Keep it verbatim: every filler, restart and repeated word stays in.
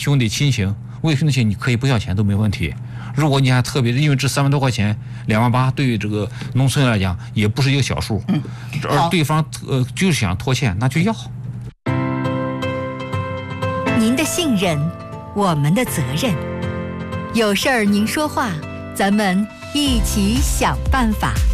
兄弟亲情，为兄弟情你可以不要钱都没问题。如果你还特别的，因为这三万多块钱，两万八对于这个农村来讲也不是一个小数， 嗯， 而对方呃就是想拖欠，那就要。 您的信任，我们的责任。有事儿您说话，咱们一起想办法。